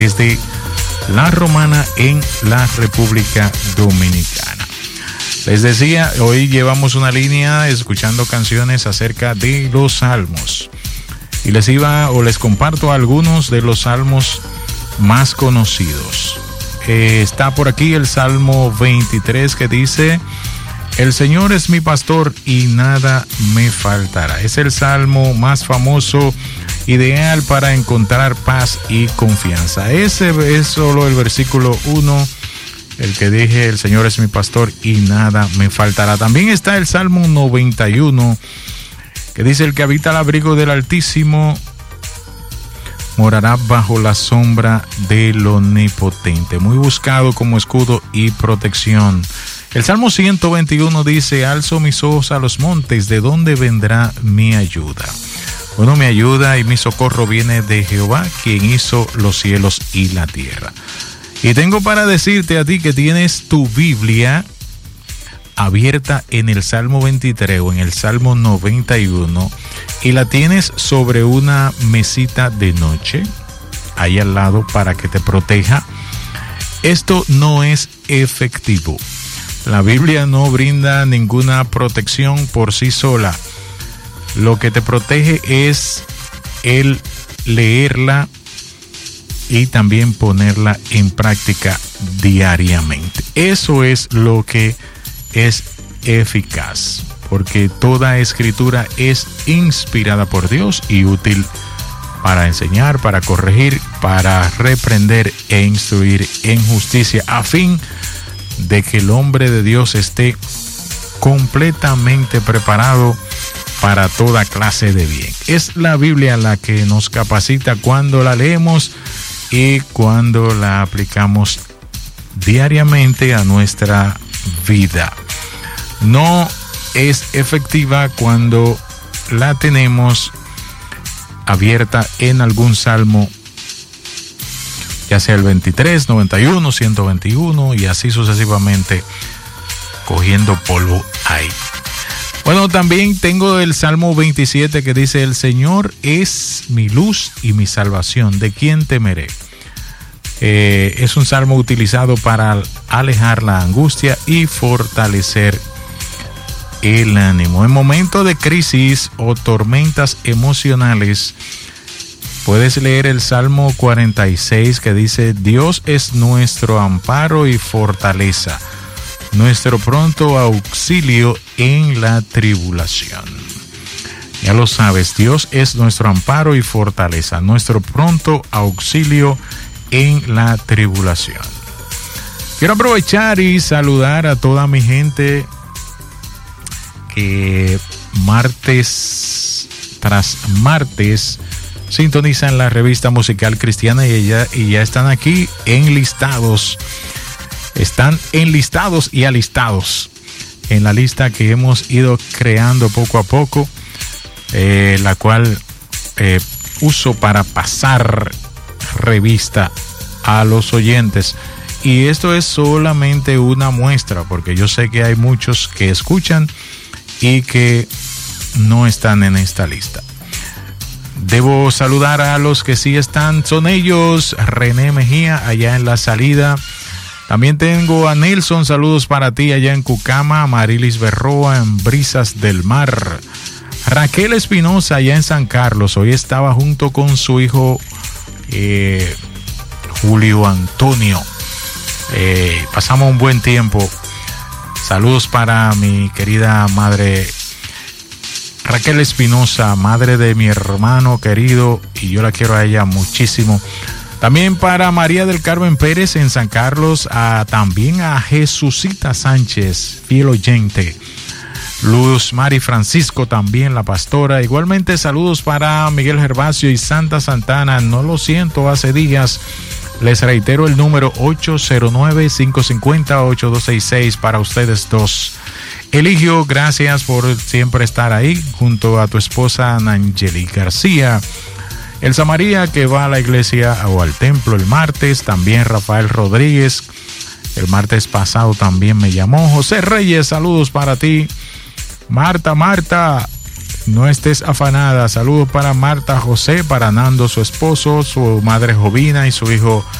desde La Romana en la República Dominicana. Les decía, hoy llevamos una línea escuchando canciones acerca de los salmos. Y les comparto algunos de los salmos más conocidos. Está por aquí el Salmo 23 que dice: el Señor es mi pastor y nada me faltará. Es el salmo más famoso, ideal para encontrar paz y confianza. Ese es solo el versículo 1, el que dije: el Señor es mi pastor y nada me faltará. También está el Salmo 91, que dice: el que habita al abrigo del Altísimo morará bajo la sombra del Omnipotente. Muy buscado como escudo y protección. El Salmo 121 dice: alzo mis ojos a los montes, ¿de dónde vendrá mi ayuda? Bueno, mi ayuda y mi socorro viene de Jehová, quien hizo los cielos y la tierra. Y tengo para decirte a ti que tienes tu Biblia abierta en el Salmo 23 o en el Salmo 91 y la tienes sobre una mesita de noche ahí al lado para que te proteja. Esto no es efectivo. La Biblia no brinda ninguna protección por sí sola. Lo que te protege es el leerla y también ponerla en práctica diariamente. Eso es lo que es eficaz, porque toda escritura es inspirada por Dios y útil para enseñar, para corregir, para reprender e instruir en justicia, a fin de que el hombre de Dios esté completamente preparado para toda clase de bien. Es la Biblia la que nos capacita cuando la leemos y cuando la aplicamos diariamente a nuestra vida. No es efectiva cuando la tenemos abierta en algún salmo, ya sea el 23, 91, 121 y así sucesivamente, cogiendo polvo ahí. Bueno, también tengo el Salmo 27 que dice: el Señor es mi luz y mi salvación, ¿de quién temeré? Es un salmo utilizado para alejar la angustia y fortalecer el ánimo. En momentos de crisis o tormentas emocionales, puedes leer el Salmo 46 que dice: Dios es nuestro amparo y fortaleza, nuestro pronto auxilio en la tribulación. Ya lo sabes, Dios es nuestro amparo y fortaleza, nuestro pronto auxilio en la tribulación. Quiero aprovechar y saludar a toda mi gente que martes tras martes sintonizan la revista musical cristiana y ya están aquí enlistados. Están enlistados y alistados en la lista que hemos ido creando poco a poco, la cual uso para pasar revista a los oyentes. Y esto es solamente una muestra, porque yo sé que hay muchos que escuchan y que no están en esta lista. Debo saludar a los que sí están. Son ellos: René Mejía allá en La Salida. También tengo a Nelson, saludos para ti allá en Cucama. Marilis Berroa en Brisas del Mar. Raquel Espinosa allá en San Carlos. Hoy estaba junto con su hijo Julio Antonio. Pasamos un buen tiempo. Saludos para mi querida madre Raquel Espinosa, madre de mi hermano querido, y yo la quiero a ella muchísimo. También para María del Carmen Pérez en San Carlos, también a Jesucita Sánchez, fiel oyente. Luz Mari Francisco también, la pastora. Igualmente saludos para Miguel Gervasio y Santa Santana. No lo siento, hace días. Les reitero el número 809-550-8266 para ustedes dos. Eligio, gracias por siempre estar ahí junto a tu esposa Nangeli García. Elsa María, que va a la iglesia o al templo el martes. También Rafael Rodríguez, el martes pasado también me llamó. José Reyes, saludos para ti. Marta, No estés afanada. Saludos para Marta José, para Nando, su esposo, su madre Jovina y su hijo